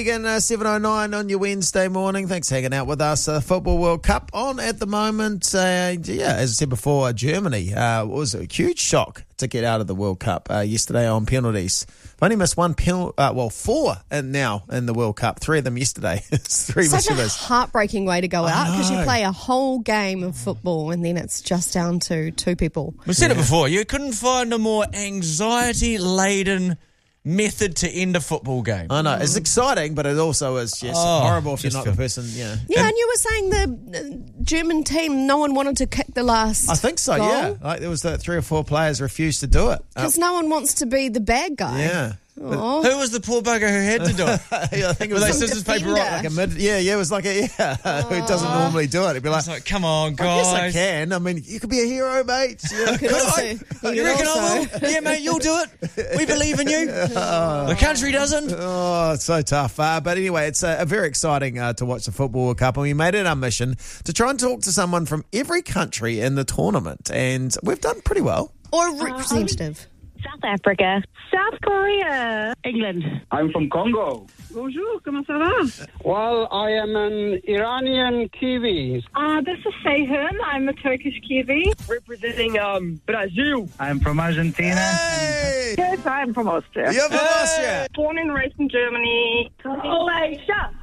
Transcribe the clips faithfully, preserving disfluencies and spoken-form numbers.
Again, uh, seven oh nine on your Wednesday morning. Thanks for hanging out with us. Uh, Football World Cup on at the moment. Uh, yeah, as I said before, uh, Germany uh, was a huge shock to get out of the World Cup uh, yesterday on penalties. They've only missed one penalty, uh, well, four in now in the World Cup. Three of them yesterday. Three Such a misses. heartbreaking way to go I out because you know. play a whole game of football and then it's just down to two people. We've said it before. You couldn't find a more anxiety-laden method to end a football game. I know. It's exciting, but it also is just Oh, horrible if you're just not feel- the person, yeah. Yeah, and you were saying the uh, German team, no one wanted to kick the last I think so, goal. yeah. Like there was that three or four players refused to do it. Uh, Because no one wants to be the bad guy. yeah. Aw. Who was the poor bugger who had to do it? yeah, I think it Were was they like, scissors, paper, defender. rock? like a mid. Yeah, yeah, it was like a yeah. Who doesn't normally do it? He'd be like, It's like, come on, I guess I guys. can. I mean, you could be a hero, mate. Yeah. Could also, you You could reckon also, I will? Yeah, mate, you'll do it. We believe in you. The country doesn't. Oh, it's so tough. Uh, but anyway, it's uh, very exciting uh, to watch the Football World Cup, and we made it our mission to try and talk to someone from every country in the tournament, and we've done pretty well. or a representative. South Africa. South Korea. England. I'm from Congo. Bonjour, comment ça va? Well, I am an Iranian Kiwi. Uh, this is Seyhan. I'm a Turkish Kiwi. Representing um, Brazil. I'm from Argentina. Hey! Yes, I'm from Austria. You're from Austria. Born and raised in Germany. Croatia.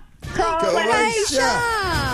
Croatia.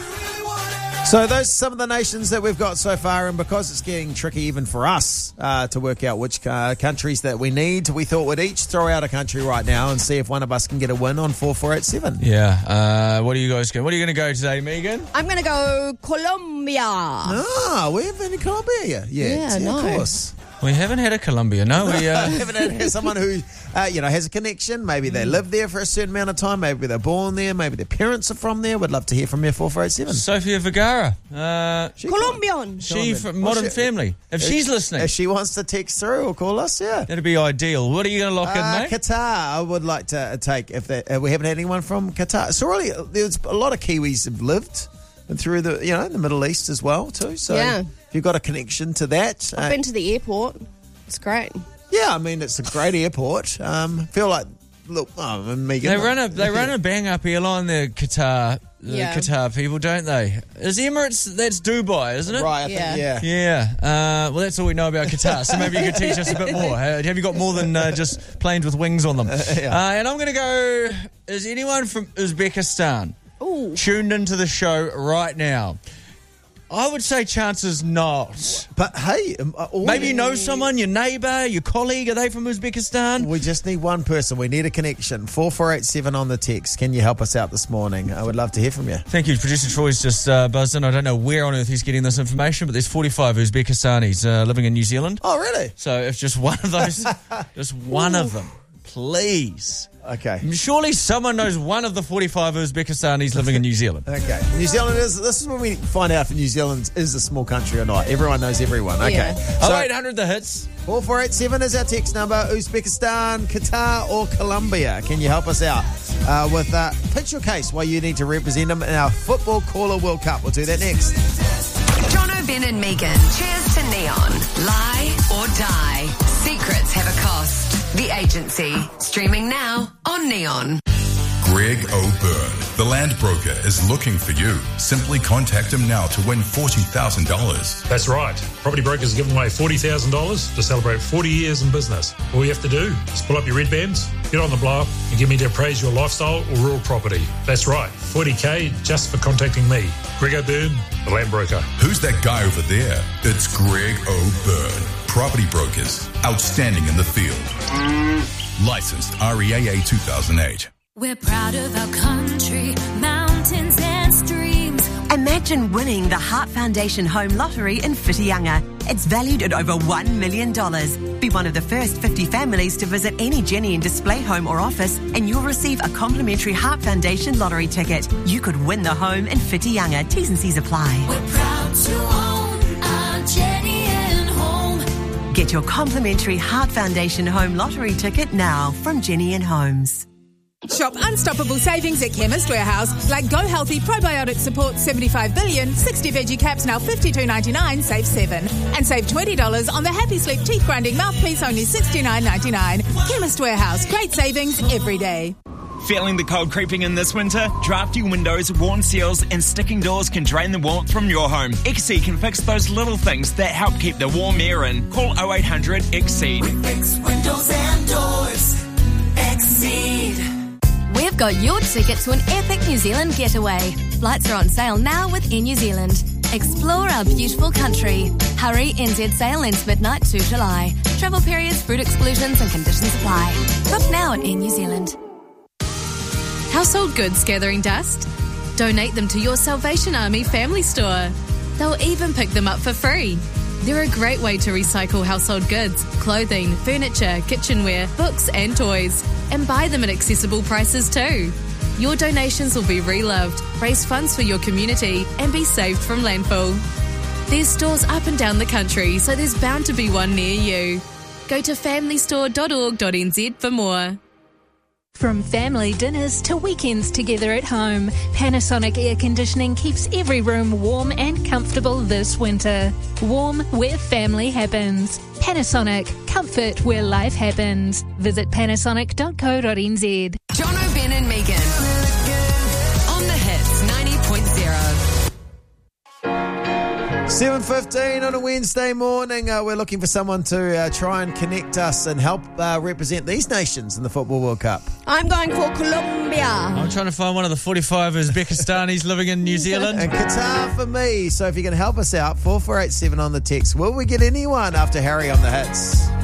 So those are some of the nations that we've got so far, and because it's getting tricky even for us uh, to work out which uh, countries that we need, we thought we'd each throw out a country right now and see if one of us can get a win on four four eight seven. Yeah. Uh, what are you guys going? What are you going to go today, Megan? I'm going to go Colombia. Ah, we haven't in Colombia yet. Yeah, no. Of course. We haven't had a Colombia, no. We uh, haven't had someone who, uh, you know, has a connection. Maybe they live there for a certain amount of time. Maybe they're born there. Maybe their parents are from there. We'd love to hear from you, four four eight seven. Sofia Vergara. Uh, She Colombian. she Colombian. from Well, Modern she- Family. If she's listening, If she wants to text through or call us, yeah. that'd be ideal. What are you going to lock Uh, in, mate? Qatar, I would like to uh, take. If they, uh, we haven't had anyone from Qatar, so really, there's a lot of Kiwis have lived through the, you know, the Middle East as well too. So Yeah. if you've got a connection to that, I've uh, been to the airport. It's great. yeah, I mean it's a great airport. Um, feel like look, oh, Megan, They run a they run a bang up airline, the Qatar the Yeah. Qatar people, don't they? Is Emirates, that's Dubai, isn't it? right? I Yeah. think, yeah. Yeah. Uh, well, that's all we know about Qatar. So maybe you could teach us a bit more. Uh, Have you got more than uh, just planes with wings on them? Uh, and I'm going to go. Is anyone from Uzbekistan Ooh. tuned into the show right now? I would say chances not. But hey, um, uh, all Maybe we- you know someone, your neighbour, your colleague. Are they from Uzbekistan? We just need one person. We need a connection. Four four eight seven on the text. Can you help us out this morning? I would love to hear from you. Thank you. Producer Troy's just uh, buzzed in. I don't know where on earth he's getting this information, but there's forty-five Uzbekistanis uh, living in New Zealand. Oh, really? So if just one of those, just one of them, please. Okay. Surely someone knows one of the forty-five Uzbekistanis living in New Zealand. Okay. New Zealand is, this is when we find out if New Zealand is a small country or not. Everyone knows everyone. Okay. Yeah. Oh, So, eight hundred the hits. four four eight seven is our text number. Uzbekistan, Qatar, or Colombia. Can you help us out uh, with uh, pitch your case why you need to represent them in our Football Caller World Cup? We'll do that next. Jono, Ben and Megan. Cheers to Neon. Lie or die. Secrets have a cost. The Agency. Streaming now on Neon. Greg O'Byrne, the land broker, is looking for you. Simply contact him now to win forty thousand dollars. That's right. Property Brokers are giving away forty thousand dollars to celebrate forty years in business. All you have to do is pull up your red bands, get on the blower, and get me to appraise your lifestyle or rural property. That's right. forty K just for contacting me. Greg O'Byrne, the land broker. Who's that guy over there? It's Greg O'Byrne. Property Brokers. Outstanding in the field. Licensed R E A A two thousand eight. We're proud of our country, mountains and streams. Imagine winning the Heart Foundation Home Lottery in Whitianga. It's valued at over one million dollars. Be one of the first fifty families to visit any Jenny and Display home or office, and you'll receive a complimentary Heart Foundation lottery ticket. You could win the home in Whitianga. T's and C's apply. We're proud to own our Jenny and Home. Get your complimentary Heart Foundation Home Lottery ticket now from Jenny and Homes. Shop unstoppable savings at Chemist Warehouse, like Go Healthy Probiotic Support seventy-five billion, sixty veggie caps now fifty-two ninety-nine, save seven. And save twenty dollars on the Happy Sleep teeth grinding mouthpiece, only sixty-nine ninety-nine. Chemist Warehouse, great savings every day. Feeling the cold creeping in this winter? Drafty windows, worn seals and sticking doors can drain the warmth from your home. Exceed can fix those little things that help keep the warm air in. Call oh eight hundred Exceed. We fix windows and doors. Exceed. We've got your ticket to an epic New Zealand getaway. Flights are on sale now with Air New Zealand. Explore our beautiful country. Hurry, N Z sale ends midnight to July. Travel periods, food exclusions and conditions apply. Book now at Air New Zealand. Household goods gathering dust? Donate them to your Salvation Army family store. They'll even pick them up for free. They're a great way to recycle household goods, clothing, furniture, kitchenware, books and toys, and buy them at accessible prices too. Your donations will be reloved, raise funds for your community, and be saved from landfill. There's stores up and down the country, so there's bound to be one near you. Go to family store dot org dot n z for more. From family dinners to weekends together at home, Panasonic Air Conditioning keeps every room warm and comfortable this winter. Warm where family happens. Panasonic, comfort where life happens. Visit panasonic dot co dot n z. Jono, Ben and Megan. On the Hits ninety point oh. seven fifteen on a Wednesday morning. Uh, we're looking for someone to uh, try and connect us and help uh, represent these nations in the Football World Cup. I'm going for Colombia. I'm trying to find one of the forty-five Uzbekistanis living in New Zealand. And Qatar for me. So if you can help us out, four four eight seven on the text. Will we get anyone after Harry on the Hits?